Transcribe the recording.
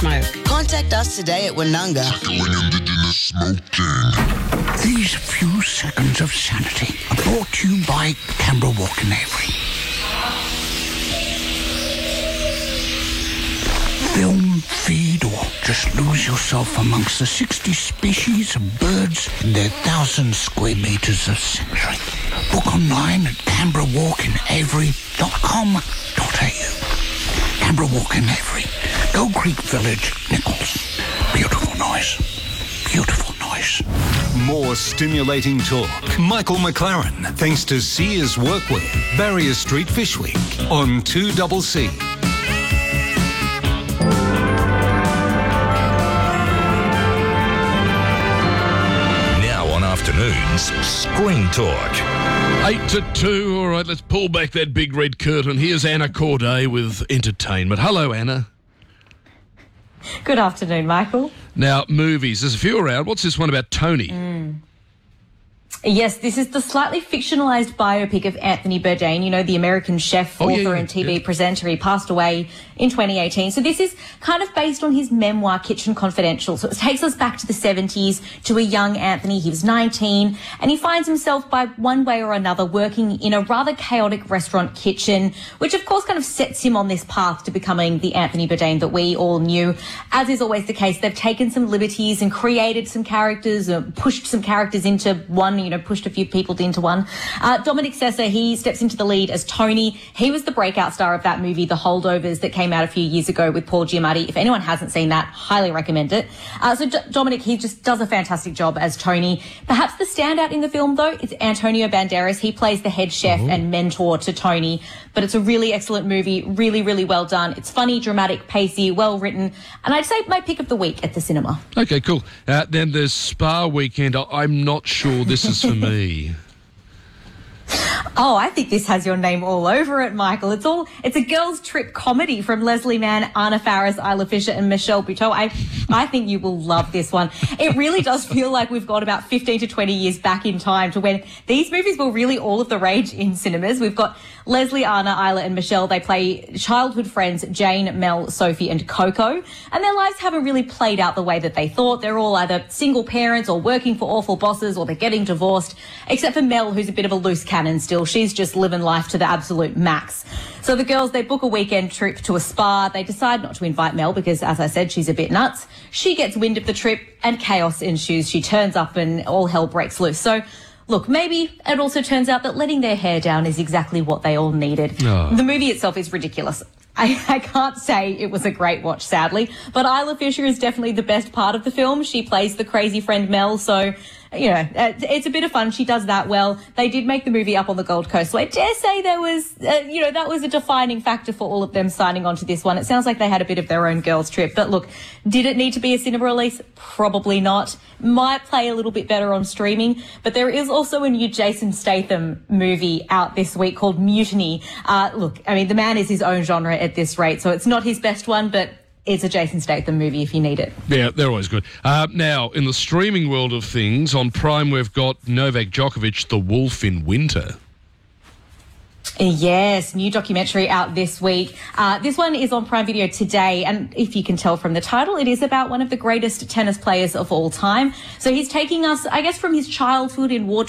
smoke. Contact us today at Winunga. Indigenous smoking. These few seconds of sanity are brought to you by Canberra Walk in Avery. Film, feed, or just lose yourself amongst the 60 species of birds in their 1,000 square metres of sanctuary. Book online at canberrawalkinavery.com.au. Canberra Walk in Avery, Gold Creek Village, Nichols. Beautiful noise. Beautiful noise. More stimulating talk. Michael McLaren, thanks to Sears Workwear, Barrier Street Fish Week on 2CC. Afternoons, Screen Talk. 8 to 2. All right, let's pull back that big red curtain. Here's Anna Corday with entertainment. Hello, Anna. Good afternoon, Michael. Now, movies. There's a few around. What's this one about Tony? Yes, this is the slightly fictionalised biopic of Anthony Bourdain, you know, the American chef, author and TV presenter. He passed away in 2018. So this is kind of based on his memoir, Kitchen Confidential. So it takes us back to the 70s to a young Anthony. He was 19 and he finds himself by one way or another working in a rather chaotic restaurant kitchen, which of course kind of sets him on this path to becoming the Anthony Bourdain that we all knew. As is always the case, they've taken some liberties and created some characters, pushed some characters into one, you know, pushed a few people into one. Dominic Sessa, he steps into the lead as Tony. He was the breakout star of that movie, The Holdovers, that came out a few years ago with Paul Giamatti. If anyone hasn't seen that, highly recommend it. So Dominic, he just does a fantastic job as Tony. Perhaps the standout in the film, though, is Antonio Banderas. He plays the head chef and mentor to Tony. But it's a really excellent movie, really, really well done. It's funny, dramatic, pacey, well written. And I'd say my pick of the week at the cinema. Okay, cool. Then there's Spa Weekend. I'm not sure this is for me. Oh, I think this has your name all over it, Michael. It's a girls' trip comedy from Leslie Mann, Anna Faris, Isla Fisher and Michelle Buteau. I think you will love this one. It really does feel like we've got about 15 to 20 years back in time to when these movies were really all of the rage in cinemas. We've got Leslie, Anna, Isla and Michelle. They play childhood friends Jane, Mel, Sophie and Coco. And their lives haven't really played out the way that they thought. They're all either single parents or working for awful bosses or they're getting divorced, except for Mel, who's a bit of a loose cannon still. She's just living life to the absolute max. So the girls, they book a weekend trip to a spa. They decide not to invite Mel because, as I said, she's a bit nuts. She gets wind of the trip and chaos ensues. She turns up and all hell breaks loose. So, look, maybe it also turns out that letting their hair down is exactly what they all needed. Oh. The movie itself is ridiculous. I can't say it was a great watch, sadly, but Isla Fisher is definitely the best part of the film. She plays the crazy friend Mel, so, you know, it's a bit of fun. She does that well. They did make the movie up on the Gold Coast, so I dare say there was, that was a defining factor for all of them signing on to this one. It sounds like they had a bit of their own girls' trip, but look, did it need to be a cinema release? Probably not. Might play a little bit better on streaming, but there is also a new Jason Statham movie out this week called Mutiny. Look, I mean, the man is his own genre at this rate, so it's not his best one, but it's a Jason Statham movie if you need it. Yeah, they're always good. Now, in the streaming world of things, on Prime we've got Novak Djokovic, The Wolf in Winter. Yes, new documentary out this week. This one is on Prime Video today, and if you can tell from the title, it is about one of the greatest tennis players of all time. So he's taking us, I guess, from his childhood in war